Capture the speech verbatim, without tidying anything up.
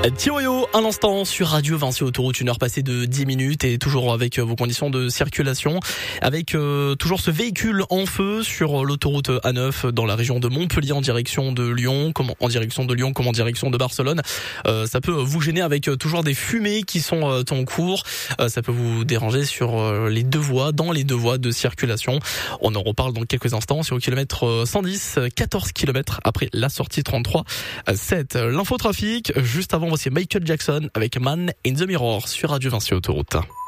Tioyo, un instant sur Radio Vinci Autoroute, une heure passée de dix minutes et toujours avec vos conditions de circulation, avec euh, toujours ce véhicule en feu sur l'autoroute A neuf dans la région de Montpellier en direction de Lyon, comme en direction de Lyon, comme en direction de Barcelone. Euh, ça peut vous gêner avec euh, toujours des fumées qui sont euh, en cours. Euh, ça peut vous déranger sur euh, les deux voies, dans les deux voies de circulation. On en reparle dans quelques instants sur le kilomètre cent dix, quatorze kilomètres après la sortie trente-trois sept. L'infotrafic, juste avant, voici Michael Jackson avec Man in the Mirror sur Radio Vinci Autoroute.